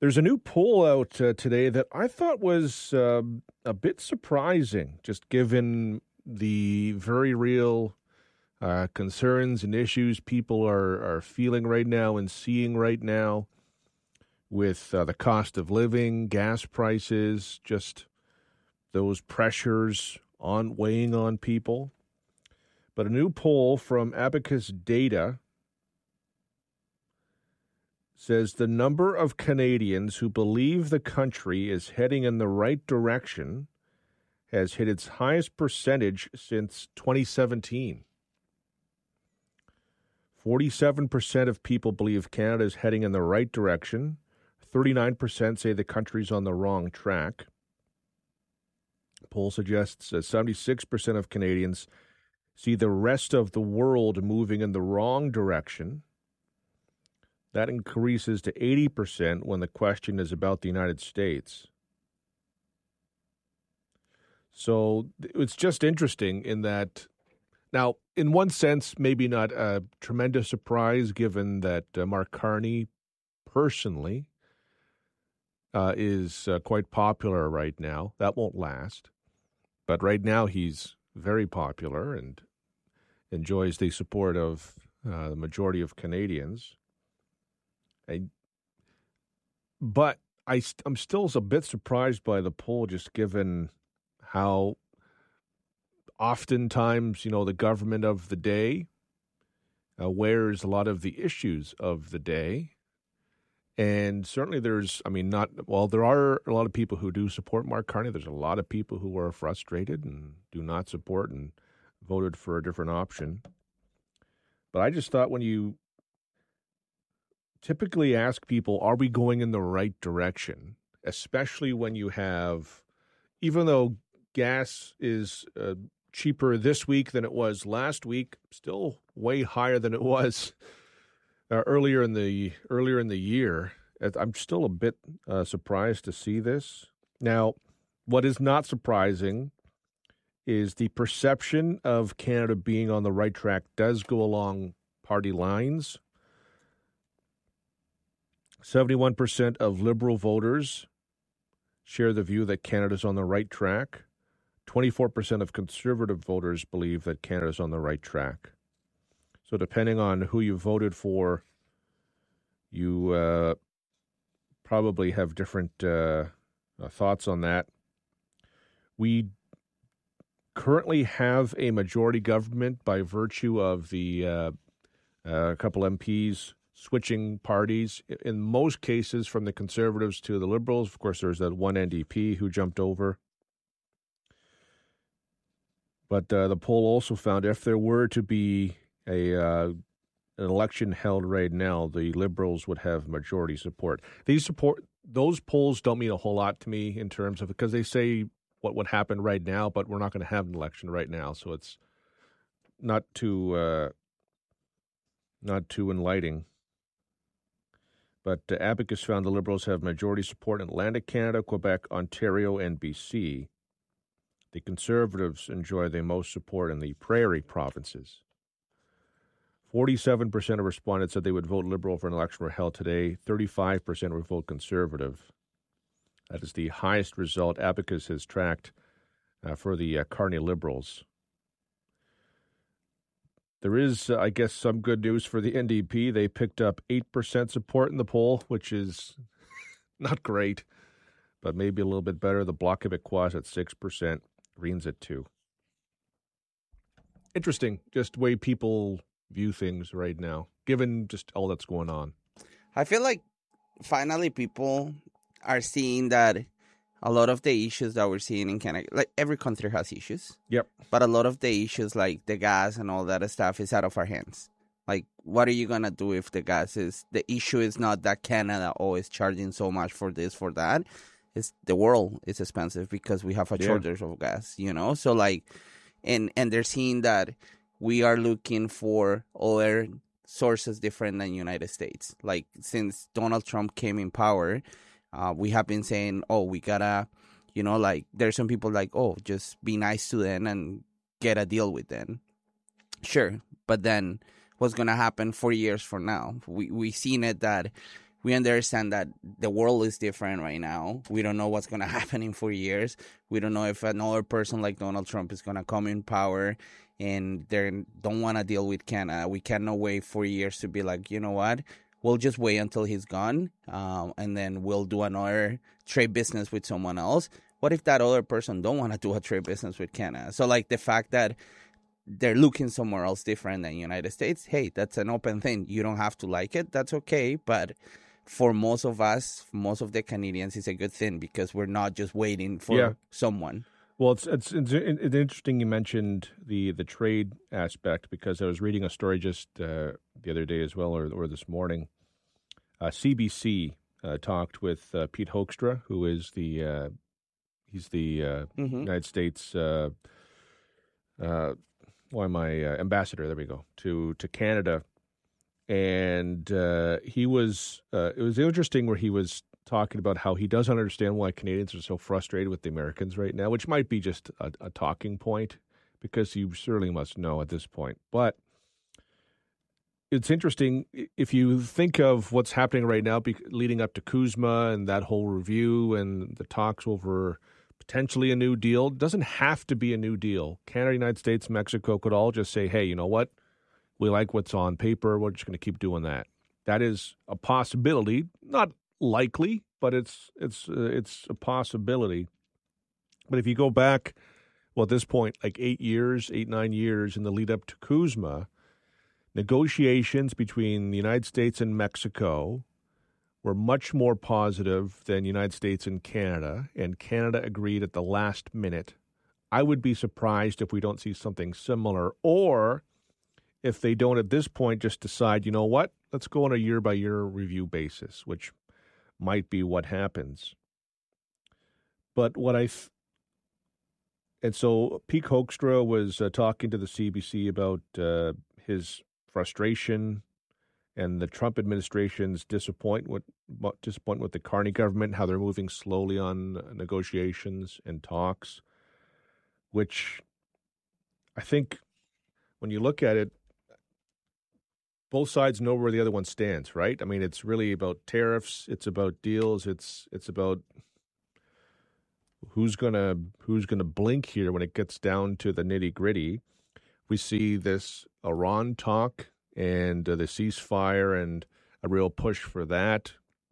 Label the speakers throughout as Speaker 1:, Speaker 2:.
Speaker 1: There's a new poll out today that I thought was a bit surprising, just given the very real concerns and issues people are feeling right now and seeing right now with the cost of living, gas prices, just those pressures weighing on people. But a new poll from Abacus Data says the number of Canadians who believe the country is heading in the right direction has hit its highest percentage since 2017. 47% of people believe Canada is heading in the right direction. 39% say the country's on the wrong track. The poll suggests that 76% of Canadians see the rest of the world moving in the wrong direction. That increases to 80% when the question is about the United States. So it's just interesting in that, now, in one sense, maybe not a tremendous surprise given that Mark Carney personally is quite popular right now. That won't last. But right now he's very popular and enjoys the support of the majority of Canadians. But I'm still a bit surprised by the poll, just given how oftentimes, the government of the day wears a lot of the issues of the day. And certainly there are a lot of people who do support Mark Carney. There's a lot of people who are frustrated and do not support and voted for a different option. But I just thought when you typically ask people, are we going in the right direction? Especially when you have, even though gas is cheaper this week than it was last week, still way higher than it was earlier in the year. I'm still a bit surprised to see this. Now, what is not surprising is the perception of Canada being on the right track does go along party lines. 71% of Liberal voters share the view that Canada's on the right track. 24% of Conservative voters believe that Canada's on the right track. So depending on who you voted for, you probably have different thoughts on that. We currently have a majority government by virtue of the couple MPs switching parties, in most cases from the Conservatives to the Liberals. Of course, there's that one NDP who jumped over. But the poll also found if there were to be an election held right now, the Liberals would have majority support. Those polls don't mean a whole lot to me in terms of, because they say what would happen right now, but we're not going to have an election right now, so it's not too enlightening. But Abacus found the Liberals have majority support in Atlantic Canada, Quebec, Ontario, and BC. The Conservatives enjoy the most support in the Prairie provinces. 47% of respondents said they would vote Liberal if an election were held today. 35% would vote Conservative. That is the highest result Abacus has tracked for the Carney Liberals. There is, I guess, some good news for the NDP. They picked up 8% support in the poll, which is not great, but maybe a little bit better. The Bloc Québécois at 6%, Greens at 2%. Interesting, just the way people view things right now, given just all that's going on.
Speaker 2: I feel like finally people are seeing that a lot of the issues that we're seeing in Canada, like every country has issues.
Speaker 1: Yep.
Speaker 2: But a lot of the issues like the gas and all that stuff is out of our hands. Like, what are you going to do if the issue is not that Canada is charging so much for this, for that. It's the world is expensive because we have a shortage of gas, So like, and they're seeing that we are looking for other sources different than United States. Like, since Donald Trump came in power, we have been saying, we gotta, like, there's some people like, just be nice to them and get a deal with them. Sure. But then what's going to happen 4 years from now? We seen it that we understand that the world is different right now. We don't know what's going to happen in 4 years. We don't know if another person like Donald Trump is going to come in power and they don't want to deal with Canada. We cannot wait 4 years to be like, you know what? We'll just wait until he's gone, and then we'll do another trade business with someone else. What if that other person don't want to do a trade business with Canada? So, like, the fact that they're looking somewhere else different than United States, hey, that's an open thing. You don't have to like it. That's okay. But for most of us, most of the Canadians, it's a good thing because we're not just waiting for someone.
Speaker 1: Well, it's interesting you mentioned the trade aspect because I was reading a story just the other day as well, or this morning. CBC talked with Pete Hoekstra, who is the United States ambassador. There we go to Canada, and he was it was interesting where he was talking about how he doesn't understand why Canadians are so frustrated with the Americans right now, which might be just a talking point because you certainly must know at this point. But it's interesting if you think of what's happening right now leading up to CUSMA and that whole review and the talks over potentially a new deal. It doesn't have to be a new deal. Canada, United States, Mexico could all just say, hey, you know what? We like what's on paper. We're just going to keep doing that. That is a possibility, not likely, but it's a possibility. But if you go back, well, at this point, like 9 years in the lead up to CUSMA, negotiations between the United States and Mexico were much more positive than United States and Canada agreed at the last minute. I would be surprised if we don't see something similar, or if they don't at this point just decide, you know what, let's go on a year-by-year review basis, which might be what happens. But and so Pete Hoekstra was talking to the CBC about his frustration and the Trump administration's disappointment with the Carney government, how they're moving slowly on negotiations and talks, which I think when you look at it, both sides know where the other one stands, right? I mean, it's really about tariffs, it's about deals, it's about who's gonna blink here when it gets down to the nitty-gritty. We see this Iran talk and the ceasefire and a real push for that.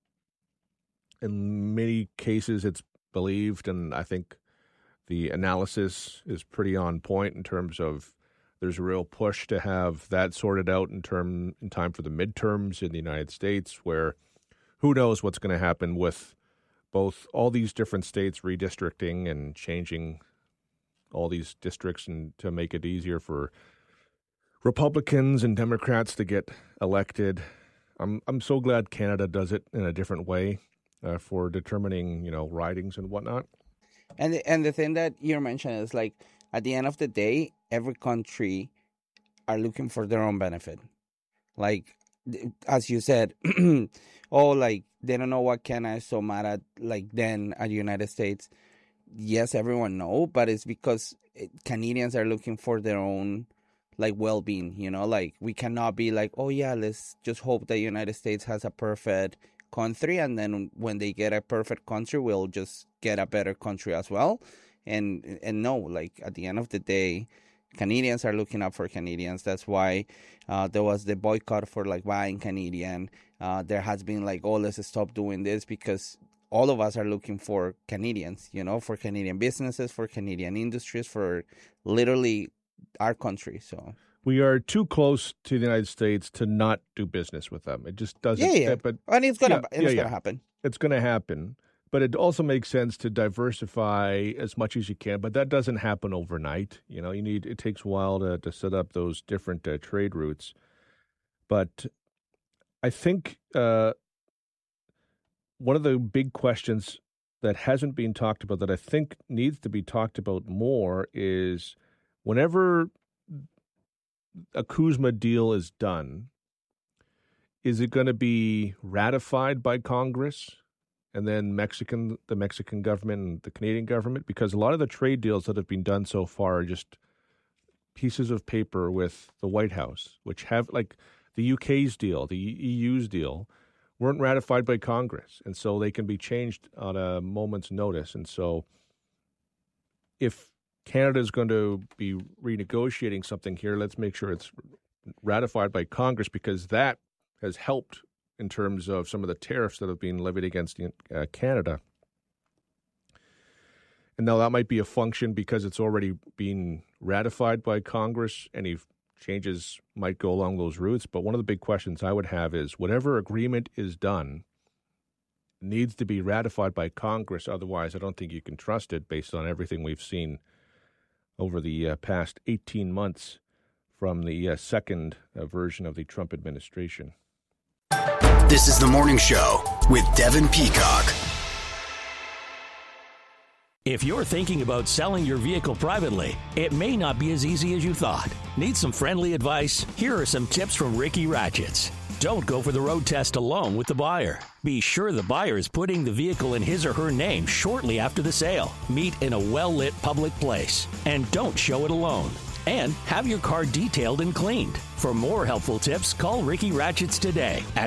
Speaker 1: In many cases, it's believed, and I think the analysis is pretty on point in terms of there's a real push to have that sorted out in time for the midterms in the United States, where who knows what's going to happen with both all these different states redistricting and changing all these districts and to make it easier for Republicans and Democrats to get elected. I'm so glad Canada does it in a different way for determining, ridings and whatnot.
Speaker 2: And the thing that you're mentioning is, like, at the end of the day, every country are looking for their own benefit. Like, as you said, they don't know what Canada is so mad at, like, then at the United States. Yes, everyone know, but it's because Canadians are looking for their own, like, well-being, like, we cannot be like, oh yeah, let's just hope the United States has a perfect country, and then when they get a perfect country, we'll just get a better country as well. And no, like, at the end of the day, Canadians are looking up for Canadians. That's why there was the boycott for, like, buying Canadian. There has been, like, oh, let's stop doing this, because all of us are looking for Canadians, for Canadian businesses, for Canadian industries, for literally our country. So
Speaker 1: we are too close to the United States to not do business with them. It just doesn't.
Speaker 2: Yeah. But and it's gonna happen. It's
Speaker 1: going to happen. But it also makes sense to diversify as much as you can. But that doesn't happen overnight. It takes a while to set up those different trade routes. But I think one of the big questions that hasn't been talked about that I think needs to be talked about more is whenever a CUSMA deal is done, is it going to be ratified by Congress and then the Mexican government and the Canadian government? Because a lot of the trade deals that have been done so far are just pieces of paper with the White House, which have, like, the UK's deal, the EU's deal, weren't ratified by Congress, and so they can be changed on a moment's notice. And so if Canada is going to be renegotiating something here, let's make sure it's ratified by Congress, because that has helped in terms of some of the tariffs that have been levied against Canada. And now that might be a function because it's already been ratified by Congress. Any changes might go along those routes. But one of the big questions I would have is whatever agreement is done needs to be ratified by Congress. Otherwise, I don't think you can trust it based on everything we've seen over the past 18 months from the second version of the Trump administration.
Speaker 3: This is The Morning Show with Devin Peacock.
Speaker 4: If you're thinking about selling your vehicle privately, it may not be as easy as you thought. Need some friendly advice? Here are some tips from Ricky Ratchets. Don't go for the road test alone with the buyer. Be sure the buyer is putting the vehicle in his or her name shortly after the sale. Meet in a well-lit public place. And don't show it alone. And have your car detailed and cleaned. For more helpful tips, call Ricky Ratchets today at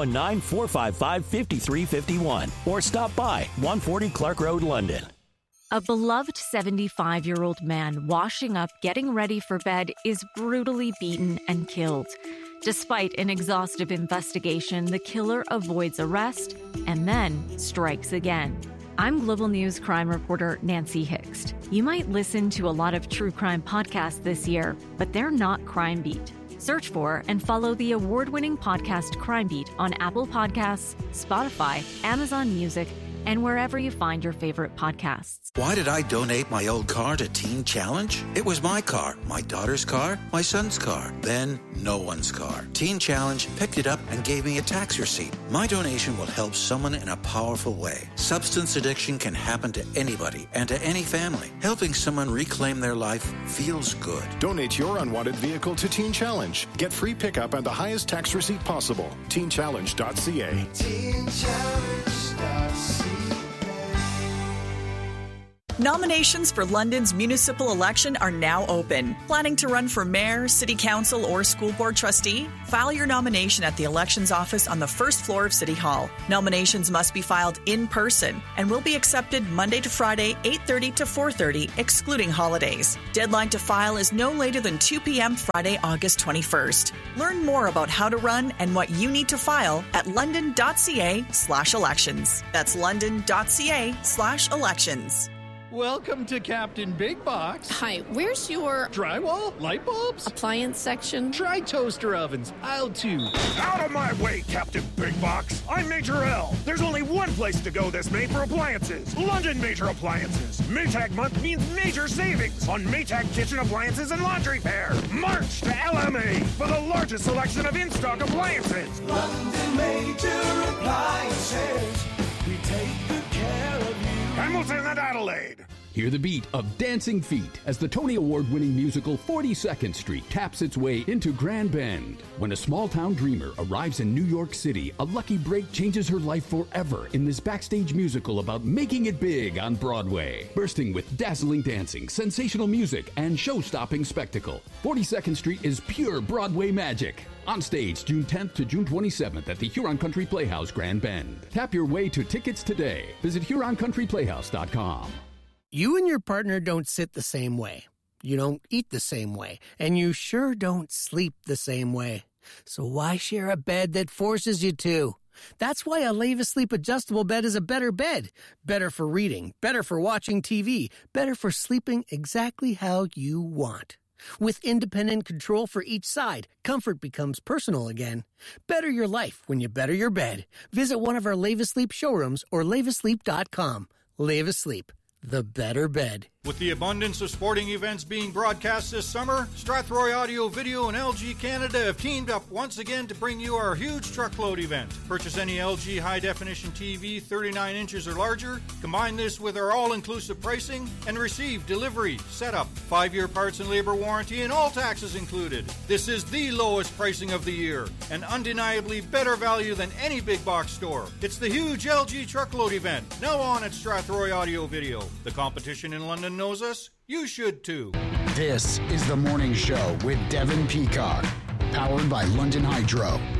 Speaker 4: 519-455-5351 or stop by 140 Clark Road, London.
Speaker 5: A beloved 75-year-old man washing up, getting ready for bed, is brutally beaten and killed. Despite an exhaustive investigation, the killer avoids arrest and then strikes again. I'm Global News crime reporter Nancy Hixt. You might listen to a lot of true crime podcasts this year, but they're not Crime Beat. Search for and follow the award-winning podcast Crime Beat on Apple Podcasts, Spotify, Amazon Music, and wherever you find your favorite podcasts.
Speaker 6: Why did I donate my old car to Teen Challenge? It was my car, my daughter's car, my son's car, then no one's car. Teen Challenge picked it up and gave me a tax receipt. My donation will help someone in a powerful way. Substance addiction can happen to anybody and to any family. Helping someone reclaim their life feels good.
Speaker 7: Donate your unwanted vehicle to Teen Challenge. Get free pickup and the highest tax receipt possible. TeenChallenge.ca. TeenChallenge.ca.
Speaker 8: Nominations for London's municipal election are now open. Planning to run for mayor, city council, or school board trustee? File your nomination at the elections office on the first floor of City Hall. Nominations must be filed in person and will be accepted Monday to Friday, 8:30 to 4:30, excluding holidays. Deadline to file is no later than 2 p.m. Friday, August 21st. Learn more about how to run and what you need to file at london.ca/elections. That's london.ca/elections.
Speaker 9: Welcome to Captain Big Box.
Speaker 10: Hi, where's your...
Speaker 9: drywall? Light bulbs?
Speaker 10: Appliance section?
Speaker 9: Try toaster ovens. Aisle 2.
Speaker 11: Out of my way, Captain Big Box. I'm Major L. There's only one place to go this May for appliances. London Major Appliances. Maytag month means major savings on Maytag kitchen appliances and laundry pair. March to LMA for the largest selection of in-stock appliances.
Speaker 12: London Major Appliances. We take good care of you.
Speaker 11: Hamilton and Adelaide.
Speaker 13: Hear the beat of Dancing Feet as the Tony Award-winning musical 42nd Street taps its way into Grand Bend. When a small-town dreamer arrives in New York City, a lucky break changes her life forever in this backstage musical about making it big on Broadway. Bursting with dazzling dancing, sensational music, and show-stopping spectacle, 42nd Street is pure Broadway magic. On stage June 10th to June 27th at the Huron Country Playhouse, Grand Bend. Tap your way to tickets today. Visit HuronCountryPlayhouse.com.
Speaker 14: You and your partner don't sit the same way. You don't eat the same way. And you sure don't sleep the same way. So why share a bed that forces you to? That's why a Leva Sleep adjustable bed is a better bed. Better for reading, better for watching TV, better for sleeping exactly how you want. With independent control for each side, comfort becomes personal again. Better your life when you better your bed. Visit one of our Leva Sleep showrooms or levasleep.com. Leva Sleep, the better bed.
Speaker 15: With the abundance of sporting events being broadcast this summer, Strathroy Audio Video and LG Canada have teamed up once again to bring you our huge truckload event. Purchase any LG high-definition TV 39 inches or larger, combine this with our all-inclusive pricing, and receive delivery, setup, 5-year parts and labor warranty, and all taxes included. This is the lowest pricing of the year, and undeniably better value than any big box store. It's the huge LG truckload event, now on at Strathroy Audio Video. The competition in London knows us, you should too.
Speaker 3: This is The Morning Show with Devin Peacock, powered by London Hydro.